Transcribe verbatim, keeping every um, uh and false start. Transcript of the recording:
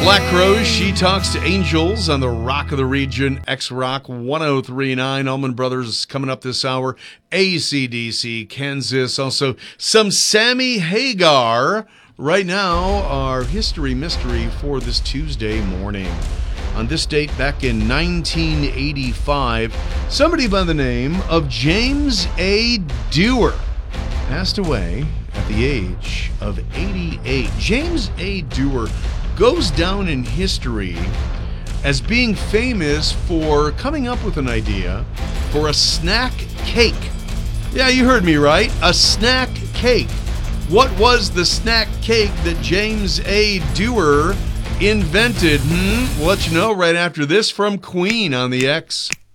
Black Crowes, She Talks to Angels on the Rock of the Region, X-Rock one oh three point nine. Allman Brothers coming up this hour. A C D C, Kansas. Also, some Sammy Hagar. Right now, our history mystery for this Tuesday morning. On this date, back in nineteen eighty-five, somebody by the name of James A. Dewar passed away at the age of eighty-eight. James A. Dewar goes down in history as being famous for coming up with an idea for a snack cake. Yeah, you heard me right. A snack cake. What was the snack cake that James A. Dewar invented? Hmm? We'll let you know right after this from Queen on the X.